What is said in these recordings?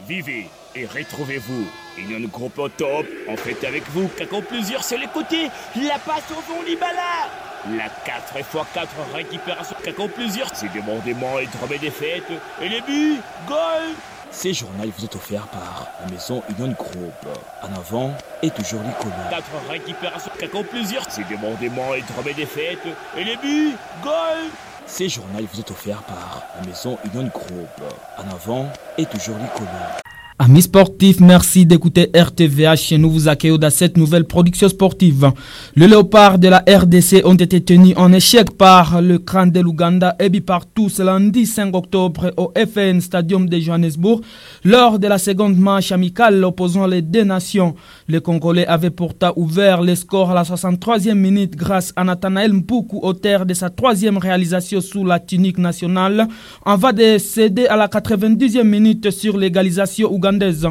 Vivez et retrouvez-vous. Union Groupe au top, en fait avec vous, Kako plusieurs sur les côtés, la passe au fond Libala. La 4x4 récupération Kako plusieurs, c'est demandement et remet des fêtes, et les buts, goal. Ces journaux vous est offert par la maison Union Group. En avant et toujours l'icône. 4 récupérations Kako plusieurs, c'est demandement et remet des fêtes, et les buts, goal. Ces journaux vous est offert par la maison Union Group. En avant et toujours l'icône. Amis sportifs, merci d'écouter RTVH et nous vous accueillons dans cette nouvelle production sportive. Les léopards de la RDC ont été tenus en échec par le Cran de l'Ouganda et Bipartout ce lundi 5 octobre au FN Stadium de Johannesburg lors de la seconde match amicale opposant les deux nations. Les Congolais avaient pourtant ouvert le score à la 63e minute grâce à Nathanaël Mpuku, auteur de sa troisième réalisation sous la tunique nationale, avant de céder à la 92e minute sur l'égalisation ougandaise.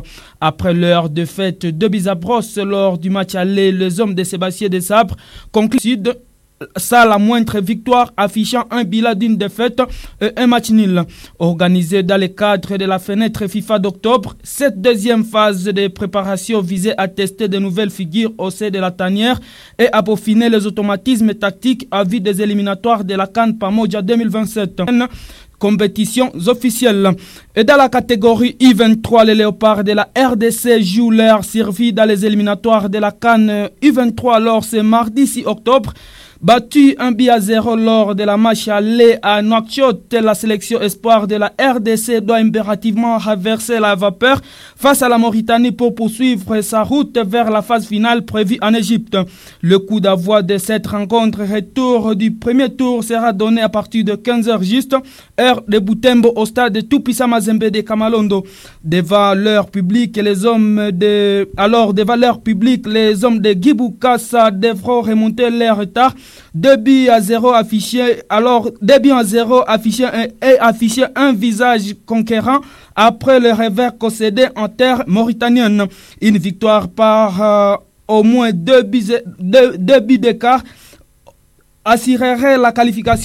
Après leur défaite de Bizabros lors du match aller, les hommes de Sébastien Desabre concluent ça la moindre victoire, affichant un bilan d'une défaite et un match nul. Organisé dans le cadre de la fenêtre FIFA d'octobre, cette deuxième phase de préparation visait à tester de nouvelles figures au sein de la tanière et à peaufiner les automatismes tactiques à vue des éliminatoires de la CAN Pamoja 2027. Compétitions officielles. Et dans la catégorie U23, les léopards de la RDC jouent leur survie dans les éliminatoires de la CAN U23 lors ce mardi 6 octobre. Battu 1-0 lors de la match aller à Nouakchott, la sélection espoir de la RDC doit impérativement renverser la vapeur face à la Mauritanie pour poursuivre sa route vers la phase finale prévue en Égypte. Le coup d'envoi de cette rencontre retour du premier tour sera donné à partir de 15h juste, heure de Butembo au stade de Toupissa Mazembe de Kamalondo. Devant leur public, les hommes de Guibou-Kassa devront remonter leur retard. 2-0 affiché, affiché un visage conquérant après le revers concédé en terre mauritanienne. Une victoire par au moins 2 buts d'écart assurerait la qualification